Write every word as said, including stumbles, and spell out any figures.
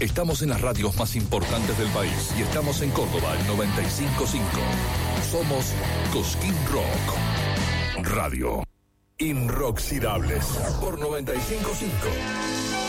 Estamos en las radios más importantes del país y estamos en Córdoba, el noventa y cinco punto cinco. Somos Cosquín Rock Radio. Inroxidables por noventa y cinco punto cinco.